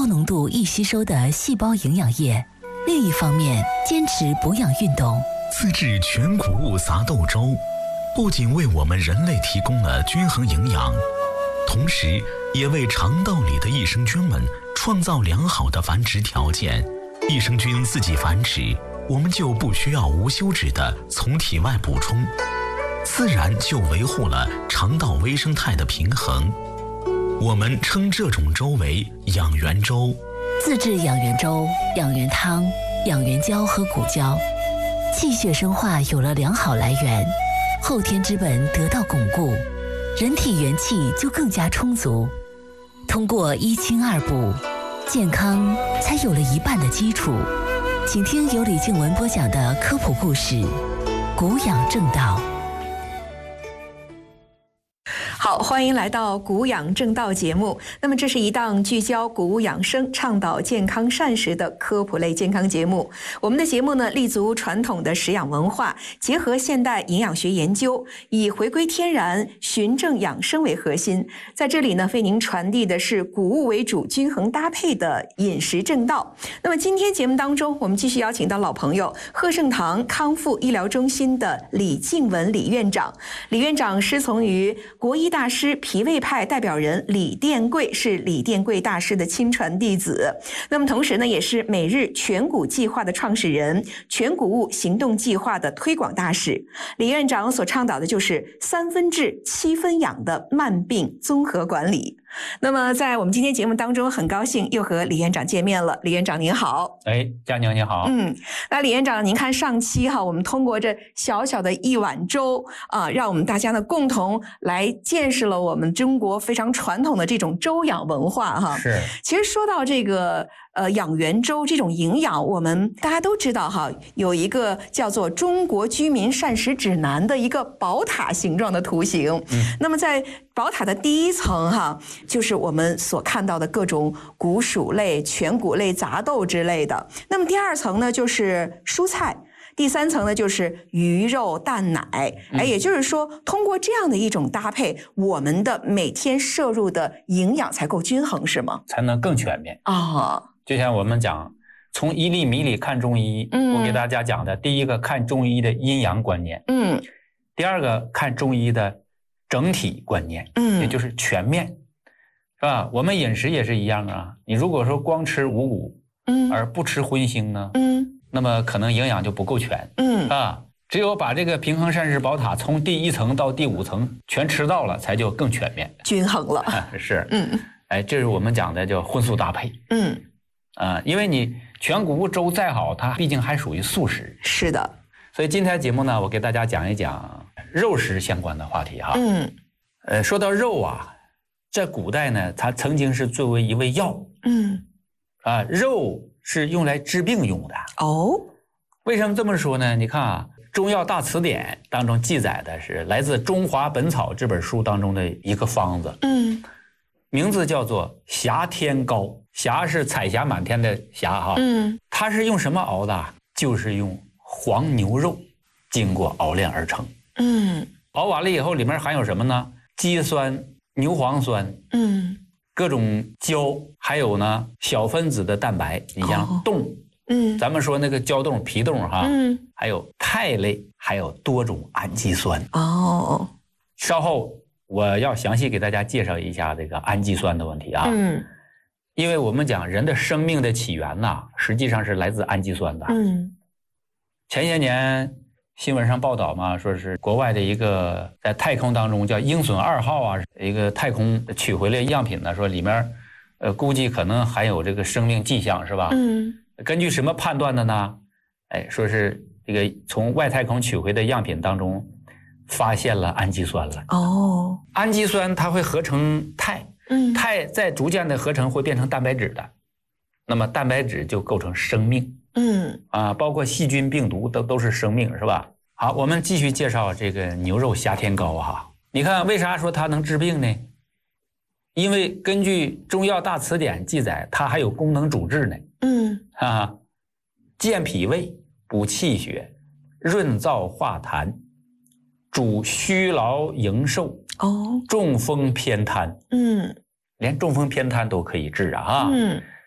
浓度易吸收的细胞营养液，另一方面坚持补养运动。 自制全谷物杂豆粥，不仅为我们人类提供了均衡营养，同时也为肠道里的益生菌们创造良好的繁殖条件。益生菌自己繁殖，我们就不需要无休止的从体外补充，自然就维护了肠道微生态的平衡。我们称这种粥为养元粥。 自制养元粥、养元汤、养元胶和骨胶，气血生化有了良好来源，后天之本得到巩固，人体元气就更加充足。通过一清二补，健康才有了一半的基础。请听由李静文播讲的科普故事《谷养正道》。 好，欢迎来到谷养正道节目。那么这是一档聚焦谷物养生、倡导健康膳食的科普类健康节目。我们的节目呢，立足传统的食养文化，结合现代营养学研究，以回归天然、循证养生为核心。在这里呢，为您传递的是谷物为主、均衡搭配的饮食正道。那么今天节目当中，我们继续邀请到老朋友贺圣堂康复医疗中心的李静文李院长。李院长师从于国医大师、脾胃派代表人李殿贵，是李殿贵大师的亲传弟子。那么同时呢，也是每日全谷计划的创始人，全谷物行动计划的推广大使。李院长所倡导的就是3分治7分养的慢病综合管理。那么在我们今天节目当中，很高兴又和李院长见面了。李院长您好。 佳宁你好。 那李院长，您看上期我们通过这小小的一碗粥让我们大家呢共同来见识了我们中国非常传统的这种粥养文化是。 其实说到这个养元粥这种营养，我们大家都知道有一个叫做《中国居民膳食指南》的一个宝塔形状的图形。那么在宝塔的第一层就是我们所看到的各种谷薯类、全谷类、杂豆之类的。那么第二层呢，就是蔬菜。第三层呢，就是鱼肉蛋奶。也就是说，通过这样的一种搭配，我们的每天摄入的营养才够均衡，是吗？ 才能更全面就像我们讲，从一粒米里看中医，我给大家讲的，第一个看中医的阴阳观念，第二个看中医的整体观念，也就是全面，是吧？我们饮食也是一样啊。你如果说光吃五谷，而不吃荤腥呢，那么可能营养就不够全，只有把这个平衡膳食宝塔从第1层到第5层全吃到了，才就更全面、 均衡了。 是，这是我们讲的叫荤素搭配。因为你全谷物粥再好，它毕竟还属于素食。 是的。 所以今天节目呢，我给大家讲一讲肉食相关的话题说到肉在古代呢，它曾经是作为一味药。肉是用来治病用的。为什么这么说呢？你看《中药大辞典》当中记载的是来自《中华本草》这本书当中的一个方子，名字叫做霞天膏。霞是彩霞满天的霞它是用什么熬的？就是用黄牛肉经过熬炼而成。熬完了以后，里面含有什么呢？肌酸、牛磺酸，各种胶，还有呢小分子的蛋白，你像冻，咱们说那个胶冻、皮冻还有肽类，还有多种氨基酸。稍后我要详细给大家介绍一下这个氨基酸的问题因为我们讲人的生命的起源实际上是来自氨基酸的。前些年新闻上报道嘛，说是国外的一个在太空当中叫鹰隼2号一个太空取回来样品呢，说里面估计可能含有这个生命迹象，是吧？根据什么判断的呢？说是这个从外太空取回的样品当中发现了氨基酸了。氨基酸它会合成肽，肽再逐渐的合成会变成蛋白质的，那么蛋白质就构成生命。包括细菌、病毒都是生命，是吧？好，我们继续介绍这个牛肉霞天膏你看为啥说它能治病呢？因为根据《中药大辞典》记载，它还有功能主治呢。健脾胃、补气血、润燥化痰、主虚劳营寿，中风偏瘫。连中风偏瘫都可以治